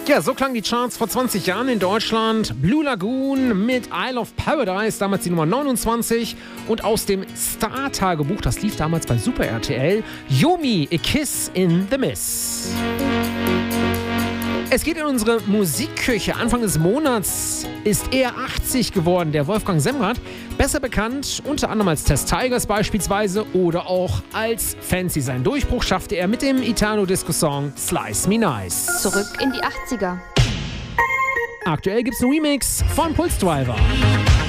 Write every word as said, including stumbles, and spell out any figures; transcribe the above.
Ja, so klangen die Charts vor zwanzig Jahren in Deutschland. Blue Lagoon mit Isle of Paradise, damals die Nummer neunundzwanzig. Und aus dem Star-Tagebuch, das lief damals bei Super R T L, Yomi, A Kiss in the Mist. Es geht in unsere Musikküche. Anfang des Monats ist er achtzig geworden, der Wolfgang Semrath. Besser bekannt unter anderem als Test Tigers beispielsweise oder auch als Fancy. Seinen Durchbruch schaffte er mit dem Italo-Disco-Song Slice Me Nice. Zurück in die achtziger. Aktuell gibt's einen Remix von Pulse Driver.